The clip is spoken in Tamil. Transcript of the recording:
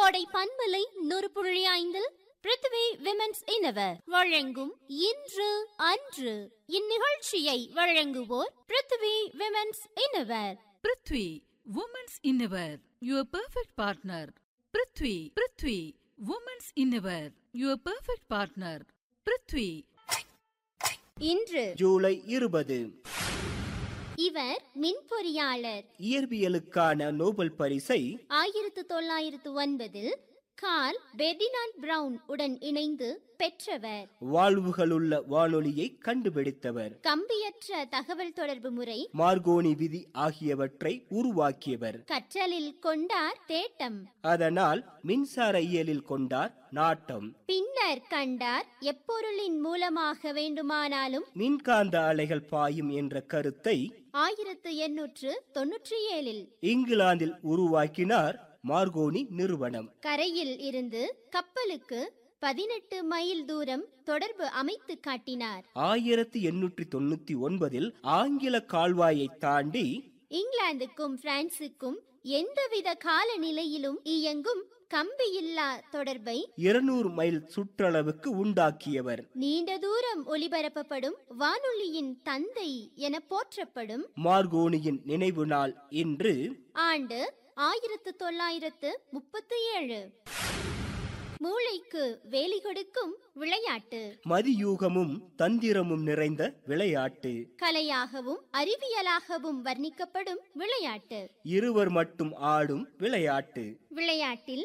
கோடை பண்பலை 100.5 பிருத்திவி விமென்ஸ் இன்னவர் வழங்கும் இன்று அன்று. இந்நிகழ்ச்சியை வழங்குவோர் பிருத்திவி women's இன்னவர். Prithvi women's இன்னவர், your perfect partner. Prithvi women's இன்னவர், your perfect partner. Prithvi. இன்று ஜூலை 20. இவர் மின் பொறியாளர். இயற்பியலுக்கான நோபல் பரிசை 1909 கார்ல் பெர்டினாண்ட் பிரவுன் உடன் இணைந்து பெற்றவர். வாழ்வுகளுள்ள வானொலியை கண்டுபிடித்தவர். கம்பியற்ற தகவல் தொடர்பு முறை, மார்கோனி விதி ஆகியவற்றை உருவாக்கியவர். கற்றலில் கொண்டார் தேட்டம், அதனால் மின்சார இயலில் கொண்டார் நாட்டம். பின்னர் கண்டார் எப்பொருளின் மூலமாக வேண்டுமானாலும் மின்காந்த அலைகள் பாயும் என்ற கருத்தை 1897 இங்கிலாந்தில் உருவாக்கினார் மார்கோனி நிறுவனம். கரையில் இருந்து கப்பலுக்கு 18 மைல் தூரம் தொடர்பு அமைத்து காட்டினார். 1899 ஆங்கில கால்வாயை தாண்டி இங்கிலாந்துக்கும் பிரான்சுக்கும் எந்தவித காலநிலையிலும் இயங்கும் கம்பியில்லா தொடர்பை 200 மைல் சுற்றளவுக்கு உண்டாக்கியவர். நீண்ட தூரம் ஒலிபரப்பப்படும் வானொலியின் தந்தை என போற்றப்படும் மார்கோனியின் நினைவு நாள் இன்று. ஆண்டு 1937. மூளைக்கு வேலி கொடுக்கும் விளையாட்டு, மதியூகமும் தந்திரமும் நிறைந்த விளையாட்டு, கலையாகவும் அறிவியலாகவும் வர்ணிக்கப்படும் விளையாட்டு, இருவர் மட்டும் ஆடும் விளையாட்டு. விளையாட்டில்